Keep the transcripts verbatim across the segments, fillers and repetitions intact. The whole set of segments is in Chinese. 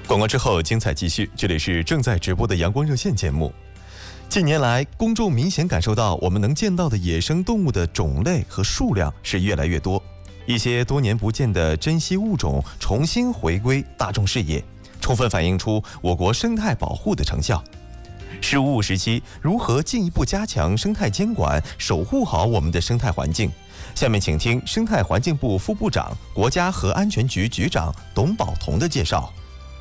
广告之后，精彩继续。这里是正在直播的阳光热线节目。近年来，公众明显感受到我们能见到的野生动物的种类和数量是越来越多，一些多年不见的珍稀物种重新回归大众视野，充分反映出我国生态保护的成效。“十五五”时期，如何进一步加强生态监管，守护好我们的生态环境？下面请听生态环境部副部长、国家核安全局局长董宝同的介绍。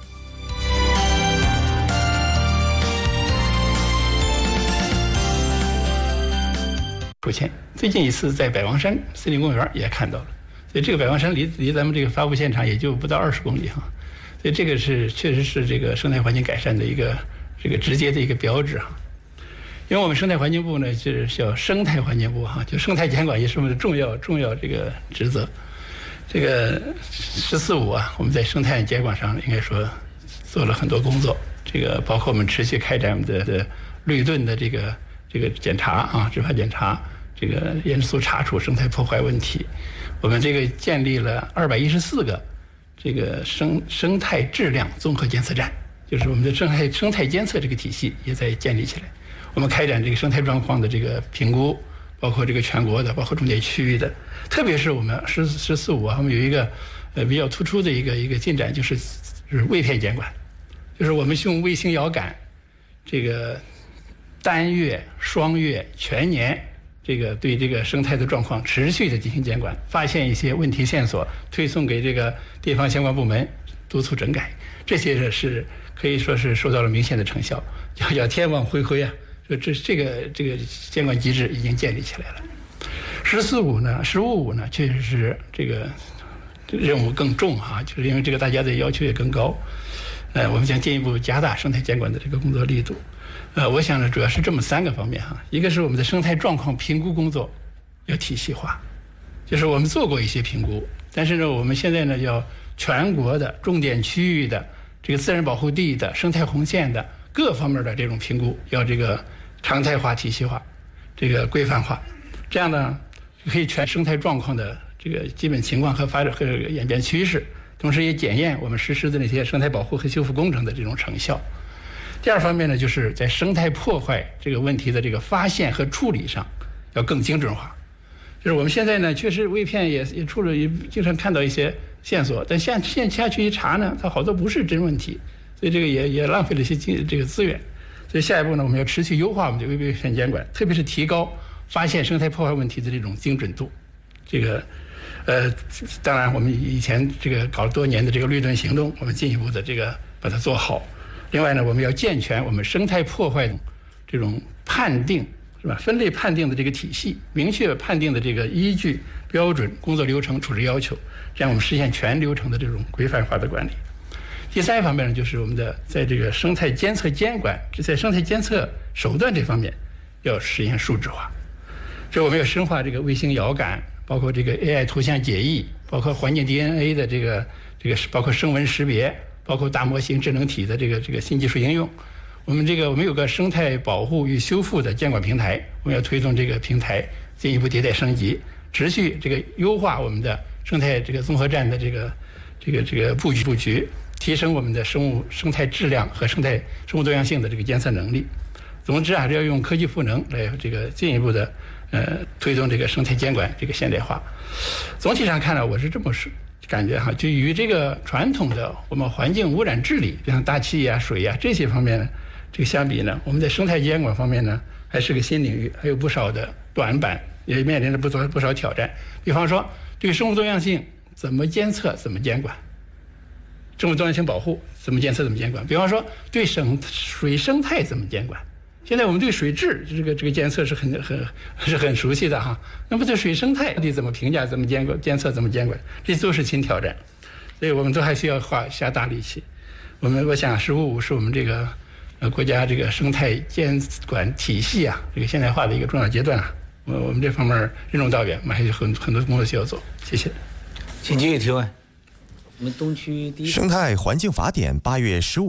出现最近一次在百王山森林公园也看到了，所以这个百王山离离咱们这个发布现场也就不到二十公里哈，所以这个是确实是这个生态环境改善的一个这个直接的一个标志哈。因为我们生态环境部呢是叫生态环境部哈，就生态监管也是我们的重要重要这个职责。这个“十四五”啊，我们在生态监管上应该说做了很多工作，这个包括我们持续开展我们的的绿盾的这个这个检查啊，执法检查。这个严肃查处生态破坏问题，我们这个建立了二百一十四个这个生生态质量综合监测站，就是我们的生态生态监测这个体系也在建立起来。我们开展这个生态状况的这个评估，包括这个全国的，包括重点区域的，特别是我们十十四五啊，我们有一个呃比较突出的一个一个进展，就是就是微片监管，就是我们用卫星遥感，这个单月、双月、全年。这个对这个生态的状况持续的进行监管，发现一些问题线索，推送给这个地方相关部门督促整改，这些是可以说是收到了明显的成效，叫叫天网恢恢啊！说这这个这个监管机制已经建立起来了。十四五呢，十五五呢，确实是这个任务更重啊，就是因为这个大家的要求也更高，呃，我们将进一步加大生态监管的这个工作力度。呃，我想呢，主要是这么三个方面哈。一个是我们的生态状况评估工作要体系化，就是我们做过一些评估，但是呢，我们现在呢要全国的重点区域的这个自然保护地的生态红线的各方面的这种评估，要这个常态化、体系化，这个规范化，这样呢可以全生态状况的这个基本情况和发展和演变趋势，同时也检验我们实施的那些生态保护和修复工程的这种成效。第二方面呢，就是在生态破坏这个问题的这个发现和处理上要更精准化。就是我们现在呢，确实微片也也出了，也经常看到一些线索，但现现下去一查呢，它好多不是真问题，所以这个也也浪费了一些这个资源。所以下一步呢，我们要持续优化我们的微片监管，特别是提高发现生态破坏问题的这种精准度。这个呃，当然我们以前这个搞了多年的这个绿盾行动，我们进一步的这个把它做好。另外呢，我们要健全我们生态破坏这种判定是吧？分类判定的这个体系，明确判定的这个依据、标准、工作流程、处置要求，这样我们实现全流程的这种规范化的管理。第三方面呢，就是我们的在这个生态监测监管，在生态监测手段这方面要实现数字化。所以我们要深化这个卫星遥感，包括这个 A I 图像解译，包括环境 D N A 的这个这个包括声纹识别。包括大模型智能体的这个这个新技术应用，我们这个我们有个生态保护与修复的监管平台，我们要推动这个平台进一步迭代升级，持续这个优化我们的生态这个综合站的这个这个这个布局布局，提升我们的生物生态质量和生态生物多样性的这个监测能力。总之啊，要用科技赋能来这个进一步的呃推动这个生态监管这个现代化。总体上看呢，我是这么说。感觉哈，就与这个传统的我们环境污染治理，像大气呀、水呀这些方面，这个相比呢，我们在生态监管方面呢，还是个新领域，还有不少的短板，也面临着不少不少挑战。比方说，对生物多样性怎么监测、怎么监管；生物多样性保护怎么监测、怎么监管。比方说，对生水生态怎么监管。现在我们对水质这个这个监测是很很是很熟悉的哈，那么对水生态到底怎么评价、怎么监管、监测、怎么监管，这都是新挑战，所以我们都还需要花下大力气。我们我想“十五五”是我们这个呃国家这个生态监管体系啊这个现代化的一个重要阶段啊，我我们这方面任重道远，我们还有很很多工作需要做。谢谢。 请继续提问。我们东区第一生态环境法典八月十五。